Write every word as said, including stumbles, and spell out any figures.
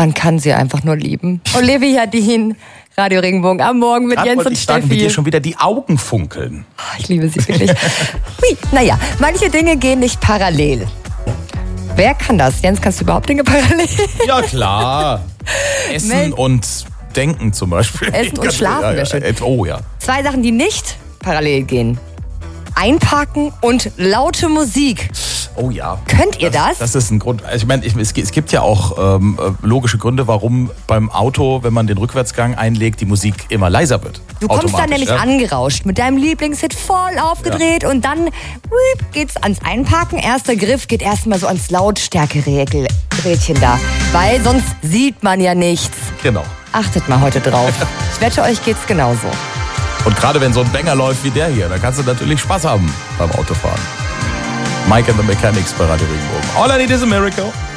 Man kann sie einfach nur lieben. Olivia Dean, Radio Regenbogen am Morgen mit Grad Jens wollte und ich sagen, Steffi. wie dir schon wieder die Augen funkeln. Oh, ich liebe sie wirklich. Hui, naja, manche Dinge gehen nicht parallel. Wer kann das? Jens, kannst du überhaupt Dinge parallel? Ja, klar. Essen Mel- und Denken zum Beispiel. Essen und Ja, Schlafen ja, wäre schön. ja. Oh ja. Zwei Sachen, die nicht parallel gehen. Einparken und laute Musik. Oh ja. Könnt ihr das? Das ist ein Grund. Also ich meine, ich, es, es gibt ja auch ähm, logische Gründe, warum beim Auto, wenn man den Rückwärtsgang einlegt, die Musik immer leiser wird. Du kommst dann Automatisch, nämlich ja? angerauscht mit deinem Lieblingshit voll aufgedreht und dann whip, geht's ans Einparken. Erster Griff geht erstmal so ans Lautstärke-Rädchen da, weil sonst sieht man ja nichts. Genau. Achtet mal heute drauf. Ich wette, euch geht's genauso. Und gerade wenn so ein Banger läuft wie der hier, dann kannst du natürlich Spaß haben beim Autofahren. Mike and the Mechanics bei Radio Regenbogen. All I need is a miracle.